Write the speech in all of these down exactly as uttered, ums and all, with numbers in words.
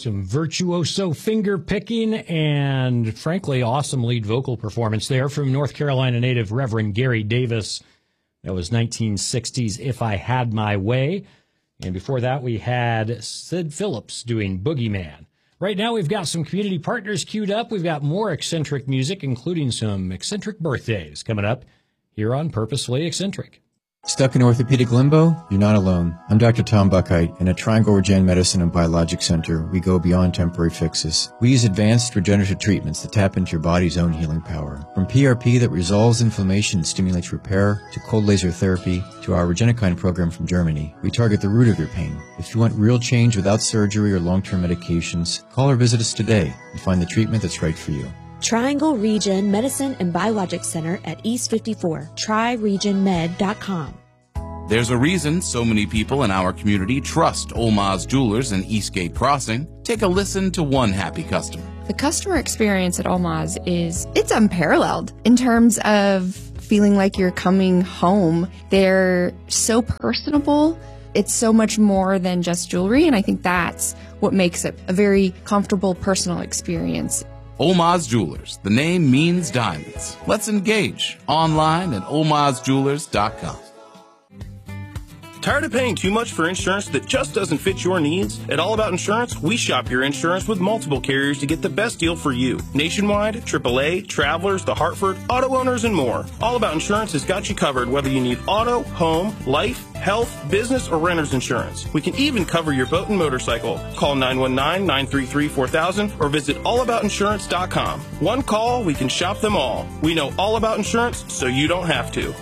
Some virtuoso finger picking and, frankly, awesome lead vocal performance there from North Carolina native Reverend Gary Davis. That was nineteen sixties If I Had My Way. And before that, we had Sid Phillips doing Boogeyman. Right now, we've got some community partners queued up. We've got more eccentric music, including some eccentric birthdays coming up here on Purposefully Eccentric. Stuck in orthopedic limbo? You're not alone. I'm Doctor Tom Buckheit, and at Triangle Regen Medicine and Biologic Center, we go beyond temporary fixes. We use advanced regenerative treatments that tap into your body's own healing power. From P R P that resolves inflammation and stimulates repair, to cold laser therapy, to our Regenikine program from Germany, we target the root of your pain. If you want real change without surgery or long-term medications, call or visit us today and find the treatment that's right for you. Triangle Regen Medicine and Biologic Center at East fifty-four, tri regen med dot com. There's a reason so many people in our community trust Olmaz Jewelers in Eastgate Crossing. Take a listen to one happy customer. The customer experience at Olmaz is, it's unparalleled in terms of feeling like you're coming home. They're so personable. It's so much more than just jewelry, and I think that's what makes it a very comfortable personal experience. Olmaz Jewelers. The name means diamonds. Let's engage online at olmaz jewelers dot com. Tired of paying too much for insurance that just doesn't fit your needs? At All About Insurance, we shop your insurance with multiple carriers to get the best deal for you. Nationwide, triple A, Travelers, The Hartford, auto owners, and more. All About Insurance has got you covered whether you need auto, home, life, health, business, or renter's insurance. We can even cover your boat and motorcycle. Call nine one nine, nine three three, four thousand or visit all about insurance dot com. One call, we can shop them all. We know all about insurance, so you don't have to.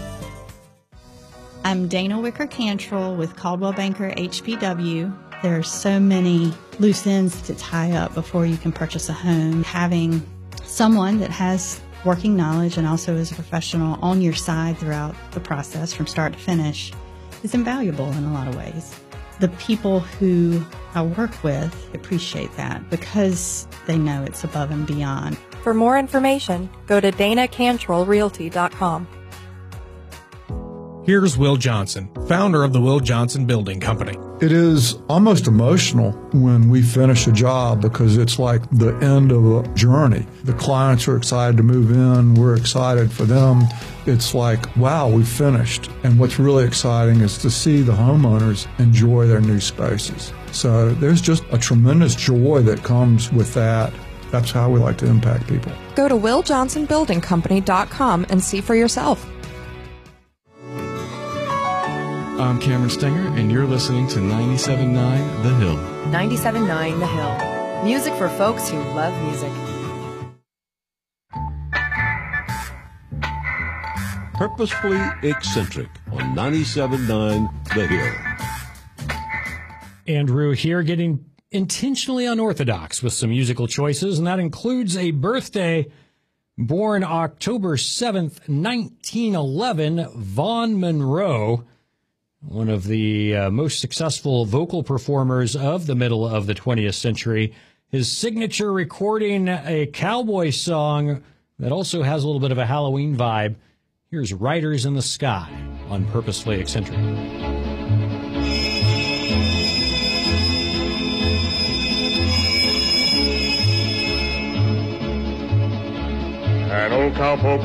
I'm Dana Wicker Cantrell with Caldwell Banker H P W. There are so many loose ends to tie up before you can purchase a home. Having someone that has working knowledge and also is a professional on your side throughout the process from start to finish is invaluable in a lot of ways. The people who I work with appreciate that because they know it's above and beyond. For more information, go to dana cantrell realty dot com. Here's Will Johnson, founder of the Will Johnson Building Company. It is almost emotional when we finish a job because it's like the end of a journey. The clients are excited to move in. We're excited for them. It's like, wow, we finished. And what's really exciting is to see the homeowners enjoy their new spaces. So there's just a tremendous joy that comes with that. That's how we like to impact people. Go to will johnson building company dot com and see for yourself. I'm Cameron Stenger, and you're listening to ninety-seven point nine The Hill. ninety-seven point nine The Hill. Music for folks who love music. Purposefully Eccentric on ninety-seven point nine The Hill. Andrew here, getting intentionally unorthodox with some musical choices, and that includes a birthday. Born October seventh, nineteen eleven, Vaughn Monroe, one of the uh, most successful vocal performers of the middle of the twentieth century. His signature recording, a cowboy song that also has a little bit of a Halloween vibe. Here's Riders in the Sky on Purposefully Eccentric. An old cowboy